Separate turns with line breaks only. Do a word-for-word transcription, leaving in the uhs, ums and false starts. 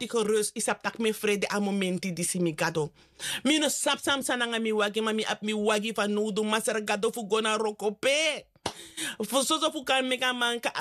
lati gerust isap tak me vrede a momenti di simi gado. Mi no sap sam sananga mi wagi ma mi ap mi wagi van nudu masar gado fu gona rokope. Fu soso fu kan mega man ka